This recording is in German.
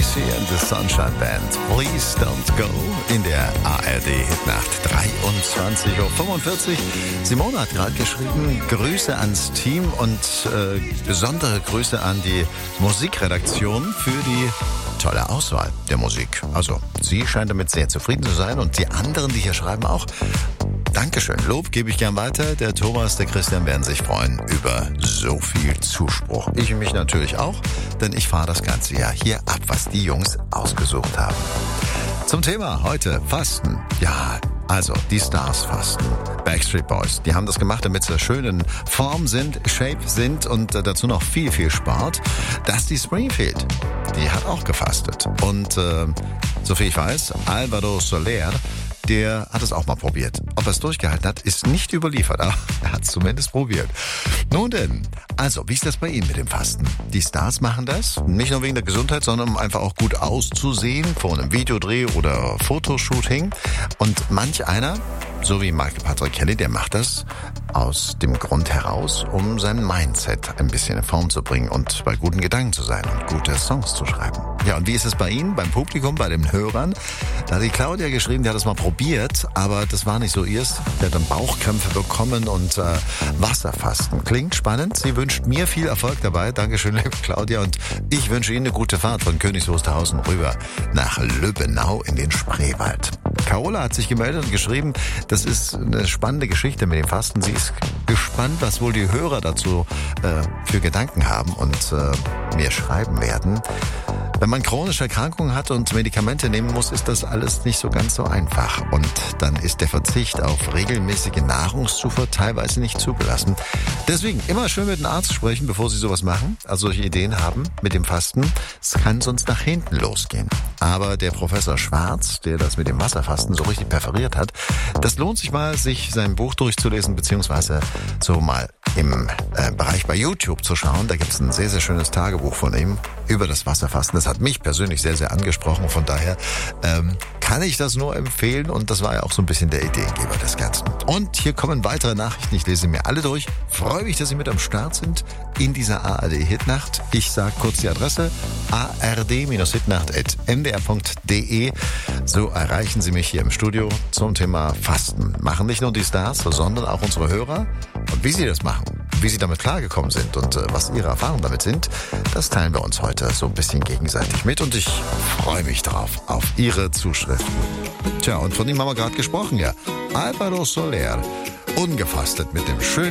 CC and the Sunshine Band. Please don't go in der ARD Hitnacht 23:45 Uhr. Simone hat gerade geschrieben, Grüße ans Team und besondere Grüße an die Musikredaktion für die tolle Auswahl der Musik. Also, sie scheint damit sehr zufrieden zu sein und die anderen, die hier schreiben, auch. Dankeschön. Lob gebe ich gern weiter. Der Thomas, der Christian werden sich freuen über so viel Zuspruch. Ich mich natürlich auch, denn ich fahre das ganze Jahr hier ab, was die Jungs ausgesucht haben. Zum Thema heute Fasten. Ja, also die Stars fasten. Backstreet Boys, die haben das gemacht, damit sie schön in Form sind, Shape sind und dazu noch viel, viel Sport. Dusty Springfield, die hat auch gefastet. Und soviel ich weiß, Alvaro Soler, der hat es auch mal probiert. Ob er es durchgehalten hat, ist nicht überliefert, aber er hat es zumindest probiert. Nun denn, also, wie ist das bei Ihnen mit dem Fasten? Die Stars machen das, nicht nur wegen der Gesundheit, sondern um einfach auch gut auszusehen, vor einem Videodreh oder Fotoshooting. Und manch einer, so wie Michael Patrick Kelly, der macht das aus dem Grund heraus, um sein Mindset ein bisschen in Form zu bringen und bei guten Gedanken zu sein und gute Songs zu schreiben. Ja, und wie ist es bei Ihnen, beim Publikum, bei den Hörern? Da hat die Claudia geschrieben, die hat das mal probiert, aber das war nicht so ihrs. Die hat dann Bauchkrämpfe bekommen und Wasserfasten. Klingt spannend. Sie wünscht mir viel Erfolg dabei. Dankeschön, liebe Claudia. Und ich wünsche Ihnen eine gute Fahrt von Königs Wusterhausen rüber nach Lübbenau in den Spreewald. Carola hat sich gemeldet und geschrieben, das ist eine spannende Geschichte mit dem Fasten. Sie ist gespannt, was wohl die Hörer dazu für Gedanken haben und mir schreiben werden. Wenn man chronische Erkrankungen hat und Medikamente nehmen muss, ist das alles nicht so ganz so einfach. Und dann ist der Verzicht auf regelmäßige Nahrungszufuhr teilweise nicht zugelassen. Deswegen immer schön mit dem Arzt sprechen, bevor Sie sowas machen, also solche Ideen haben mit dem Fasten. Es kann sonst nach hinten losgehen. Aber der Professor Schwarz, der das mit dem Wasserfasten so richtig perferiert hat, das lohnt sich mal, sich sein Buch durchzulesen, beziehungsweise so mal im Bereich bei YouTube zu schauen. Da gibt es ein sehr, sehr schönes Tagebuch von ihm über das Wasserfasten. Das hat mich persönlich sehr, sehr angesprochen. Von daher kann ich das nur empfehlen. Und das war ja auch so ein bisschen der Ideengeber des Ganzen. Und hier kommen weitere Nachrichten. Ich lese mir alle durch. Freue mich, dass Sie mit am Start sind in dieser ARD-Hitnacht. Ich sage kurz die Adresse: ard-hitnacht@mdr.de. So erreichen Sie mich hier im Studio zum Thema Fasten. Machen nicht nur die Stars, sondern auch unsere Hörer. Und wie sie das machen, wie sie damit klargekommen sind und was ihre Erfahrungen damit sind, das teilen wir uns heute so ein bisschen gegenseitig mit. Und ich freue mich drauf, auf Ihre Zuschriften. Tja, und von ihm haben wir gerade gesprochen, ja. Alvaro Soler, ungefastet mit dem schönen